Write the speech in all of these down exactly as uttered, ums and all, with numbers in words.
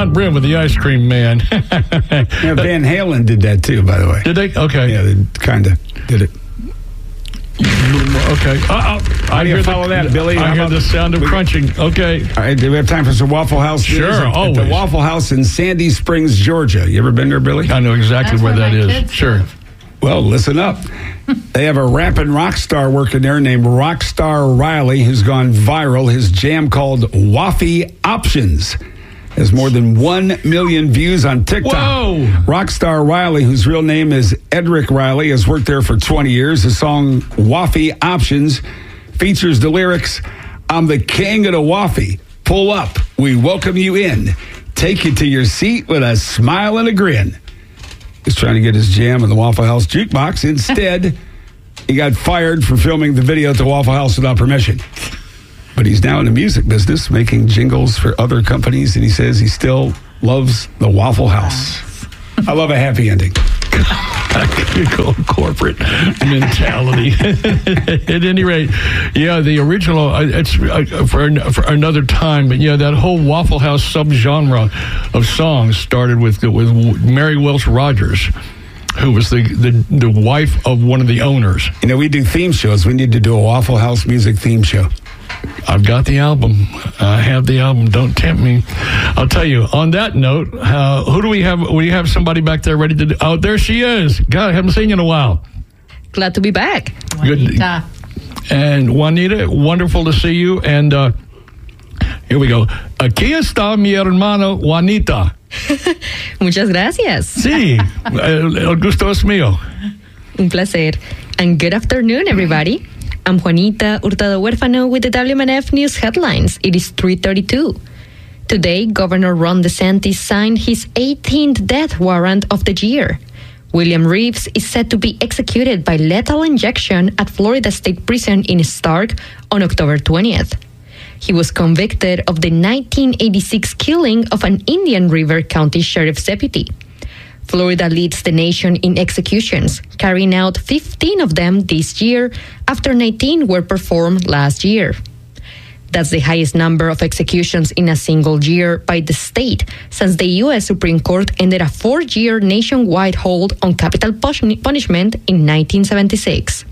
hot brim with the ice cream man. Yeah, Van Halen did that too, by the way. Did they? Okay. Yeah, they kind of did it. Okay. Uh, I hear hear follow the, that, Billy. I How hear about- the sound of we- crunching. Okay. All right, do we have time for some Waffle House? Sure, news? At- At always. the Waffle House in Sandy Springs, Georgia. You ever been there, Billy? I know exactly That's where where that my is. kids Sure. live. Well, listen up. They have a rapping rock star working there named Rockstar Riley, who's gone viral. His jam called Waffy Options has more than one million views on TikTok. Whoa. Rockstar Riley, whose real name is Edric Riley, has worked there for twenty years. The song Waffy Options features the lyrics, "I'm the king of the waffy. Pull up. We welcome you in. Take you to your seat with a smile and a grin." He's trying to get his jam in the Waffle House jukebox. Instead, he got fired for filming the video at the Waffle House without permission. But he's now in the music business, making jingles for other companies, and he says he still loves the Waffle House. I love a happy ending. Corporate mentality. At any rate, yeah, the original, uh, it's uh, for, an, for another time, but yeah, that whole Waffle House subgenre of songs started with with Mary Welch Rogers, who was the, the, the wife of one of the owners. You know, we do theme shows. We need to do a Waffle House music theme show. I've got the album. I have the album. Don't tempt me. I'll tell you. On that note, uh, who do we have? We have somebody back there ready to do. Oh, there she is. God, I haven't seen you in a while. Glad to be back. Good. Juanita. And Juanita, wonderful to see you. And uh, here we go. Aquí está mi hermano Juanita. Muchas gracias. Sí, el, el gusto es mío. Un placer. And good afternoon, everybody. I'm Juanita Hurtado Huérfano with the W M N F News headlines. It is three thirty-two. Today, Governor Ron DeSantis signed his eighteenth death warrant of the year. William Reeves is set to be executed by lethal injection at Florida State Prison in Stark on October twentieth. He was convicted of the nineteen eighty-six killing of an Indian River County Sheriff's deputy. Florida leads the nation in executions, carrying out fifteen of them this year after nineteen were performed last year. That's the highest number of executions in a single year by the state since the U S Supreme Court ended a four-year nationwide hold on capital punishment in nineteen seventy-six.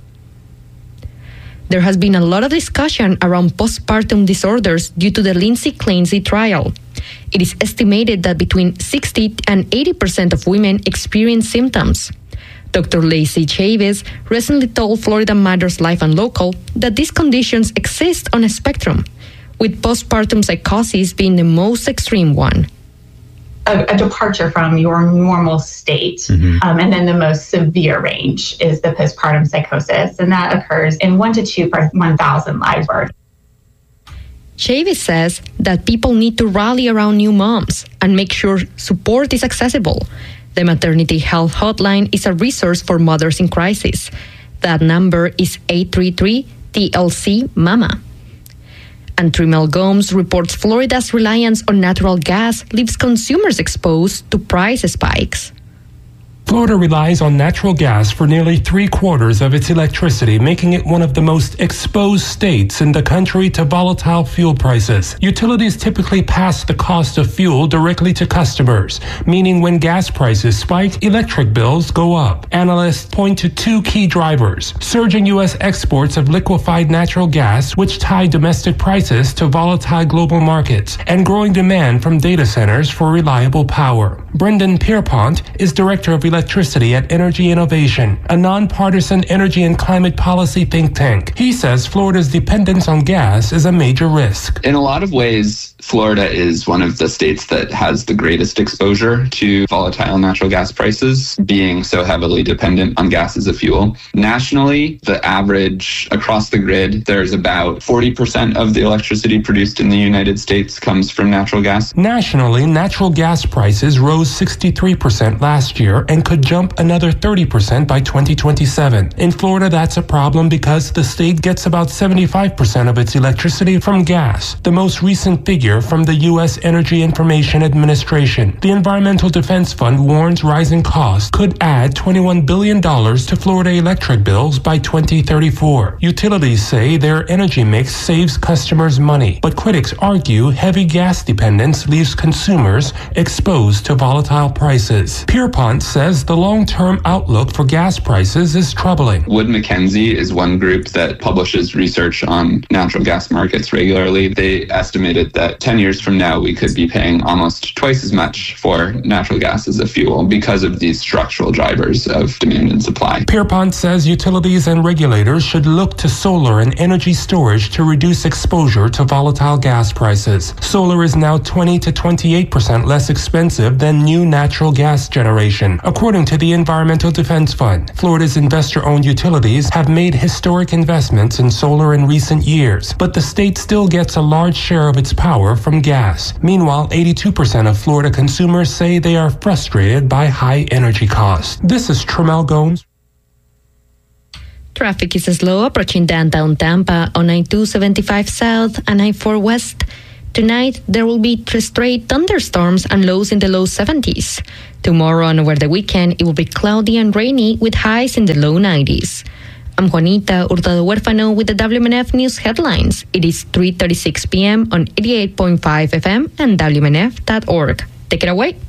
There has been a lot of discussion around postpartum disorders due to the Lindsay Clancy trial. It is estimated that between sixty and eighty percent of women experience symptoms. Doctor Lacey Chaves recently told Florida Matters Live and Local that these conditions exist on a spectrum, with postpartum psychosis being the most extreme one. A, a departure from your normal state. Mm-hmm. Um, and then the most severe range is the postpartum psychosis, and that occurs in one to two per one thousand live births. Chavis says that people need to rally around new moms and make sure support is accessible. The Maternity Health Hotline is a resource for mothers in crisis. That number is eight three three T L C MAMA. And Trimel Gomes reports Florida's reliance on natural gas leaves consumers exposed to price spikes. Florida relies on natural gas for nearly three quarters of its electricity, making it one of the most exposed states in the country to volatile fuel prices. Utilities typically pass the cost of fuel directly to customers, meaning when gas prices spike, electric bills go up. Analysts point to two key drivers: surging U S exports of liquefied natural gas, which tie domestic prices to volatile global markets, and growing demand from data centers for reliable power. Brendan Pierpont is director of electricity at Energy Innovation, a nonpartisan energy and climate policy think tank. He says Florida's dependence on gas is a major risk. In a lot of ways, Florida is one of the states that has the greatest exposure to volatile natural gas prices, being so heavily dependent on gas as a fuel. Nationally, the average across the grid, there's about forty percent of the electricity produced in the United States comes from natural gas. Nationally, natural gas prices rose sixty-three percent last year and could jump another thirty percent by twenty twenty-seven. In Florida, that's a problem because the state gets about seventy-five percent of its electricity from gas. The most recent figure year from the U S Energy Information Administration. The Environmental Defense Fund warns rising costs could add twenty-one billion dollars to Florida electric bills by twenty thirty-four. Utilities say their energy mix saves customers money, but critics argue heavy gas dependence leaves consumers exposed to volatile prices. Pierpont says the long-term outlook for gas prices is troubling. Wood Mackenzie is one group that publishes research on natural gas markets regularly. They estimated that ten years from now, we could be paying almost twice as much for natural gas as a fuel because of these structural drivers of demand and supply. Pierpont says utilities and regulators should look to solar and energy storage to reduce exposure to volatile gas prices. Solar is now twenty to twenty-eight percent less expensive than new natural gas generation, according to the Environmental Defense Fund. Florida's investor-owned utilities have made historic investments in solar in recent years, but the state still gets a large share of its power from gas. Meanwhile, eighty-two percent of Florida consumers say they are frustrated by high energy costs. This is Tremel Gomes. Traffic is slow approaching downtown Tampa on I two seventy-five South and I four West. Tonight, there will be three straight thunderstorms and lows in the low seventies. Tomorrow and over the weekend, it will be cloudy and rainy with highs in the low nineties. I'm Juanita Hurtado Huérfano with the W M N F News headlines. It is three thirty-six p.m. on eighty-eight point five F M and W M N F dot org. Take it away.